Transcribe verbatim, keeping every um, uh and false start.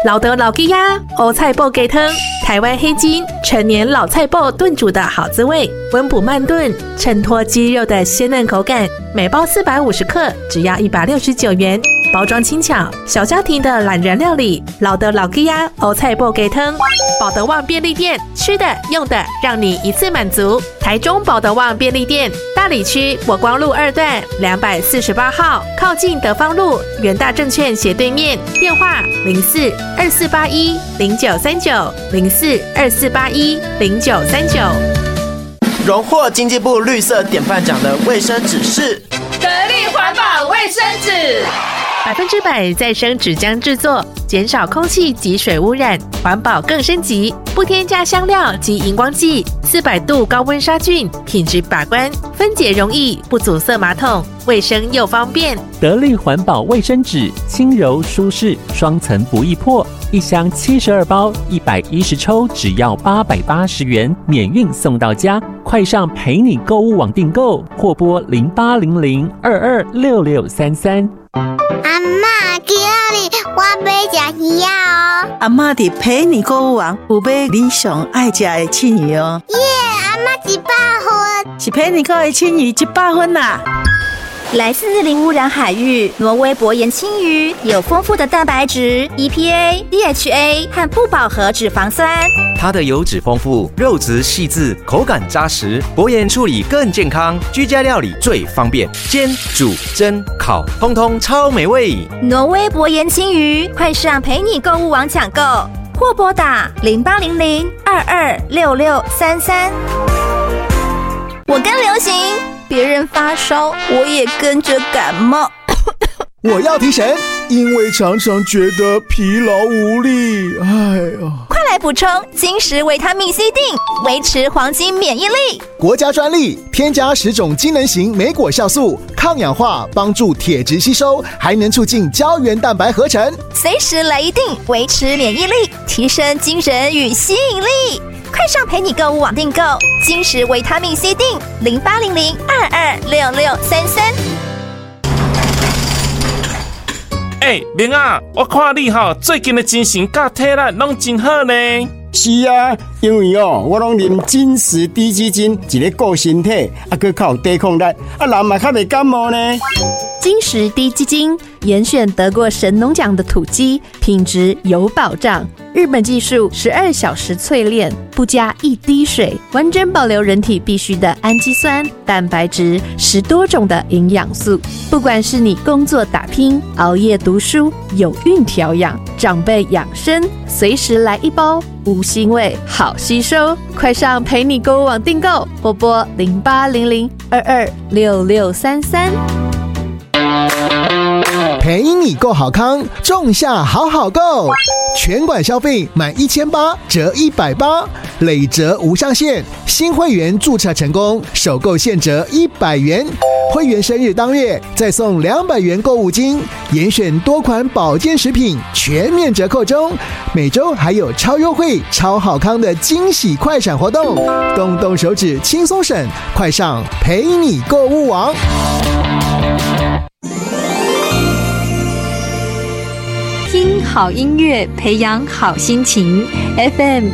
老德老鸡鸭欧菜脯鸡汤，台湾黑金陈年老菜脯炖煮的好滋味，温补慢炖，衬托鸡肉的鲜嫩口感。每包四百五十克，只要一百六十九元。包装轻巧，小家庭的懒人料理。老德老鸡鸭欧菜脯鸡汤，保德旺便利店，吃的用的让你一次满足。台中保德旺便利店，大里区国光路二段两百四十八号，靠近德芳路元大证券斜对面。电话零四二四八一零九三九零四二四八一零九三九。 荣获经济部绿色典范奖的卫生纸是得力环保卫生纸。 百分之百再生纸浆制作，减少空气及水污染，环保更升级。不添加香料及荧光剂，四百度高温杀菌，品质把关，分解容易，不阻塞马桶，卫生又方便。 得力环保卫生纸，轻柔舒适，双层不易破，一箱七十二包，一百一十抽，只要八百八十元，免运送到家。快上陪你购物网订购，或拨零八零零二二六六三三。 阿嬷，今日我要吃鱼哦。 阿嬷伫陪你购物网有买你上爱吃的青鱼哦。 耶，阿嬷一百分， 是陪你购的青鱼一百分啦。 来自零污染海域，挪威薄盐青鱼有丰富的蛋白质、E P A、D H A 和不饱和脂肪酸。 它的油脂丰富，肉质细致，口感扎实，薄盐处理更健康，居家料理最方便，煎、煮、蒸、烤，通通超美味。 挪威薄盐青鱼，快上陪你购物网抢购，或拨打零八零零二二六六三三。我跟流行。别人发烧，我也跟着感冒。 我要提神，因为常常觉得疲劳无力。哎呀， 快来补充金石维他命 C 锭，维持黄金免疫力。 国家专利，添加十种机能型莓果酵素，抗氧化，帮助铁质吸收，还能促进胶原蛋白合成。 随时来一锭，维持免疫力，提升精神与吸引力。快上陪你购物网订购金石维他命 C 锭，零八零零二二六六三三。 哎，明啊，我看你哈最近的精神甲体力拢真好呢。 是啊，因为哦，我拢啉金石低基金，一个顾身体，啊，佮较有抵抗力，啊，人嘛较袂感冒呢。 金石低基金严选得过神农奖的土鸡，品质有保障。日本技术十二小时淬炼，不加一滴水，完整保留人体必需的氨基酸、蛋白质，十多种的营养素。不管是你工作打拼、熬夜读书、有孕调养、长辈养生，随时来一包，无腥味，好吸收。快上陪你购物网订购，或拨零八零零二二六六三三。 陪你购好康，仲夏好好购，全馆消费满一千八折一百八，累折无上限。新会员注册成功，首购现折一百元。会员生日当月再送两百元购物金，严选多款保健食品全面折扣中。每周还有超优惠、超好康的惊喜快闪活动，动动手指轻松省，快上陪你购物网。 听好音乐，培养好心情。F M